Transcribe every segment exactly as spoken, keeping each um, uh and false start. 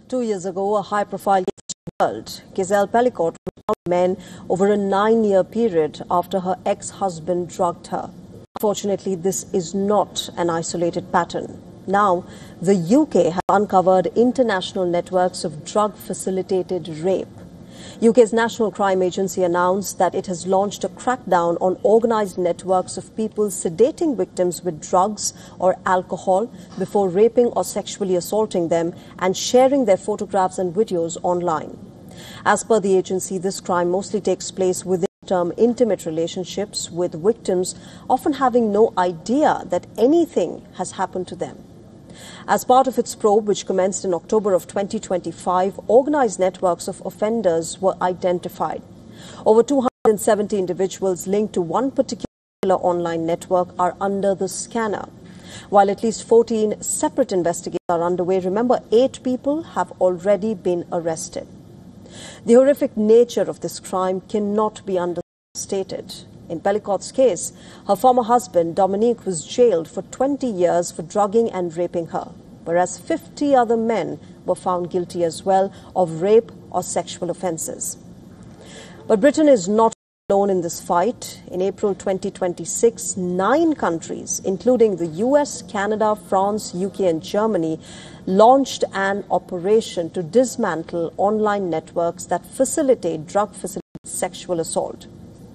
Two years ago, a high-profile world, Giselle Pelicot found men over a nine-year period after her ex-husband drugged her. Unfortunately, this is not an isolated pattern. Now, the U K has uncovered international networks of drug-facilitated rape. U K's National Crime Agency announced that it has launched a crackdown on organised networks of people sedating victims with drugs or alcohol before raping or sexually assaulting them and sharing their photographs and videos online. As per the agency, this crime mostly takes place within term intimate relationships, with victims often having no idea that anything has happened to them. As part of its probe, which commenced in October of twenty twenty-five, organised networks of offenders were identified. Over two hundred seventy individuals linked to one particular online network are under the scanner. While at least fourteen separate investigations are underway, remember, eight people have already been arrested. The horrific nature of this crime cannot be understated. In Pelicot's case, her former husband, Dominique, was jailed for twenty years for drugging and raping her, whereas fifty other men were found guilty as well of rape or sexual offences. But Britain is not alone in this fight. In April twenty twenty-six, nine countries, including the U S, Canada, France, U K and Germany, launched an operation to dismantle online networks that facilitate drug-facilitated sexual assault.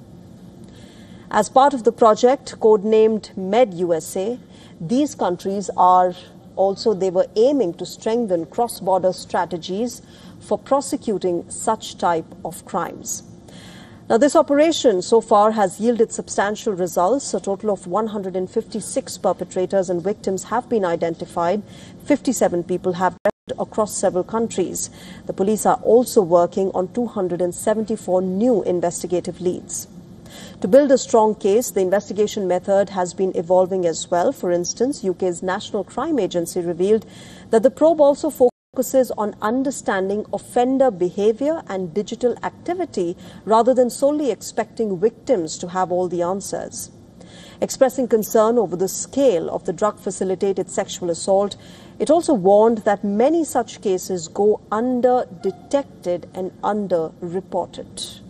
As part of the project, codenamed MedUSA, these countries are also, they were aiming to strengthen cross-border strategies for prosecuting such type of crimes. Now, this operation so far has yielded substantial results. A total of one hundred fifty-six perpetrators and victims have been identified. fifty-seven people have died across several countries. The police are also working on two hundred seventy-four new investigative leads. To build a strong case, the investigation method has been evolving as well. For instance, U K's National Crime Agency revealed that the probe also focuses on understanding offender behaviour and digital activity rather than solely expecting victims to have all the answers. Expressing concern over the scale of the drug-facilitated sexual assault, it also warned that many such cases go under-detected and under-reported.